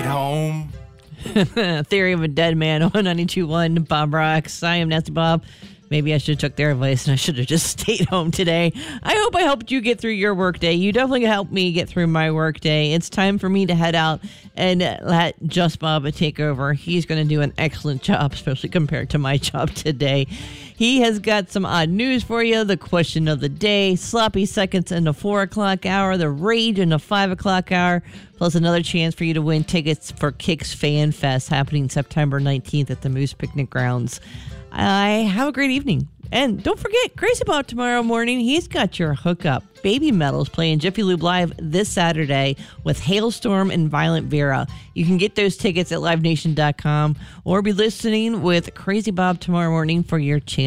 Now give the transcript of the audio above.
home. Theory of a Dead Man on 92.1 Bob Rocks. I am Nasty Bob. Maybe I should have took their advice and I should have just stayed home today. I hope I helped you get through your workday. You definitely helped me get through my workday. It's time for me to head out and let Just Bob take over. He's going to do an excellent job, especially compared to my job today. He has got some odd news for you. The question of the day, sloppy seconds in the 4 o'clock hour, the rage in the 5 o'clock hour, plus another chance for you to win tickets for Kicks Fan Fest happening September 19th at the Moose Picnic Grounds. Have a great evening. And don't forget, Crazy Bob tomorrow morning, he's got your hookup. Baby Metals playing Jiffy Lube Live this Saturday with Hailstorm and Violent Vera. You can get those tickets at livenation.com or be listening with Crazy Bob tomorrow morning for your chance